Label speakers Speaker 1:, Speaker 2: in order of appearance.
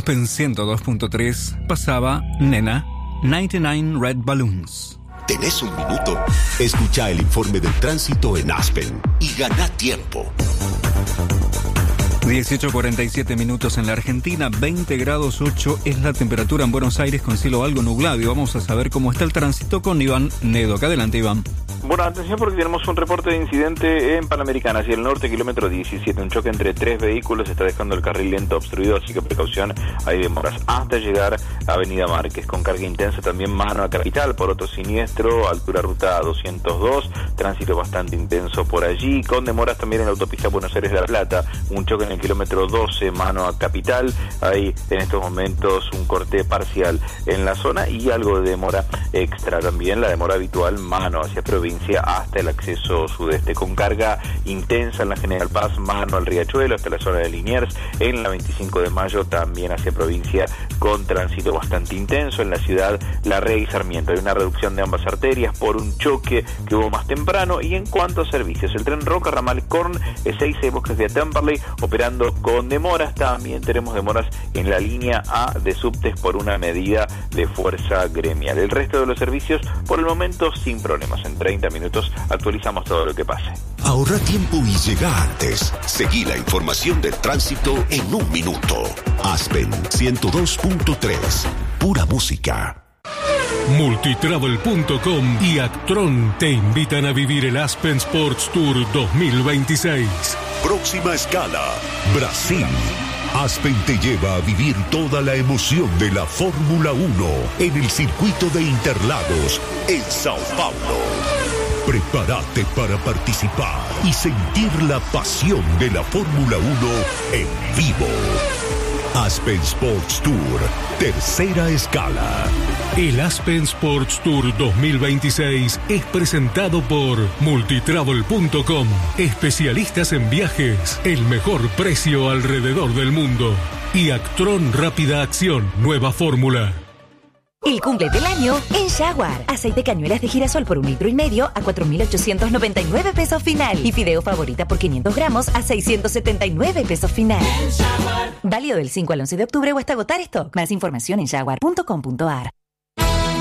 Speaker 1: Aspen 102.3 pasaba Nena, 99 Red Balloons.
Speaker 2: ¿Tenés un minuto? Escucha el informe del tránsito en Aspen y gana tiempo.
Speaker 1: 18:47 minutos en la Argentina, 20 grados 8 es la temperatura en Buenos Aires con cielo algo nublado, y vamos a saber cómo está el tránsito con Iván Nedoc. Adelante, Iván.
Speaker 3: Bueno, atención porque tenemos un reporte de incidente en Panamericana, hacia el norte, kilómetro 17. Un choque entre 3 vehículos está dejando el carril lento obstruido, así que precaución, hay demoras hasta llegar a Avenida Márquez. Con carga intensa también mano a Capital por otro siniestro, altura ruta 202, tránsito bastante intenso por allí, con demoras también en la autopista Buenos Aires-La Plata, un choque en el kilómetro 12, mano a Capital, hay en estos momentos un corte parcial en la zona y algo de demora extra también, la demora habitual, mano hacia provincia hasta el acceso sudeste, con carga intensa en la General Paz, mano al Riachuelo hasta la zona de Liniers, en la 25 de mayo también hacia provincia con tránsito bastante intenso, en la ciudad La Rea y Sarmiento hay una reducción de ambas arterias por un choque que hubo más temprano. Y en cuanto a servicios, el tren Roca Ramal Corn, Ezeiza y Bosques de Temperley operando con demoras, también tenemos demoras en la línea A de subtes por una medida de fuerza gremial. El resto de los servicios por el momento sin problemas, en 30 minutos actualizamos todo lo que pase.
Speaker 2: Ahorra tiempo y llega antes. Seguí la información del tránsito en un minuto. Aspen 102.3, pura música.
Speaker 4: Multitravel.com y Actron te invitan a vivir el Aspen Sports Tour 2026.
Speaker 2: Próxima escala, Brasil. Aspen te lleva a vivir toda la emoción de la Fórmula 1 en el circuito de Interlagos, en Sao Paulo. Prepárate para participar y sentir la pasión de la Fórmula 1 en vivo. Aspen Sports Tour, tercera escala.
Speaker 4: El Aspen Sports Tour 2026 es presentado por Multitravel.com, especialistas en viajes, el mejor precio alrededor del mundo. Y Actron Rápida Acción, nueva fórmula.
Speaker 5: El cumple del año en Jaguar. Aceite cañuelas de girasol por 1,5 litros a 4.899 pesos final. Y fideo favorita por 500 gramos a 679 pesos final. Válido del 5 al 11 de octubre o hasta agotar stock. Más información en jaguar.com.ar.